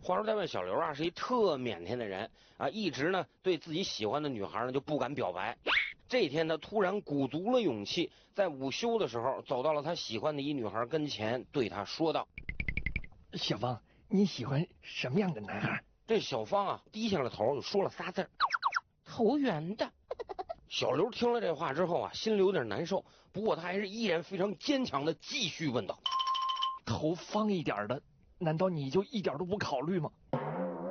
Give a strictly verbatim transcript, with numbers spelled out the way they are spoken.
话说在外，小刘啊是一特腼腆的人啊，一直呢对自己喜欢的女孩呢就不敢表白。这天他突然鼓足了勇气，在午休的时候走到了他喜欢的一女孩跟前，对她说道：“ 小芳，你喜欢什么样的男孩？” 这小芳啊低下了头，就说了仨字：“头圆的。”小刘听了这话之后啊，心里有点难受，不过他还是依然非常坚强的继续问道：“ 头方一点的，难道你就一点都不考虑吗？”